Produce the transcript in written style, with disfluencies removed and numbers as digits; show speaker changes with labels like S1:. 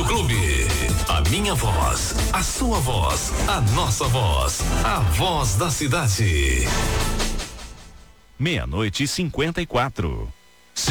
S1: Clube. A minha voz, a sua voz, a nossa voz, a voz da cidade.
S2: 00:54.